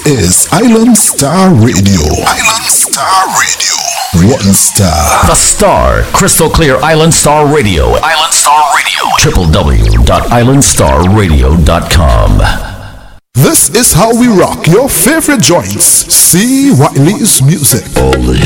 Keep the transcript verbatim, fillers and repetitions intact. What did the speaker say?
is Island Star Radio. Island Star Radio. One star. The Star. Crystal clear Island Star Radio. Island Star Radio. w w w dot island star radio dot com. This is how we rock your favorite joints. C. Wiley's music. All the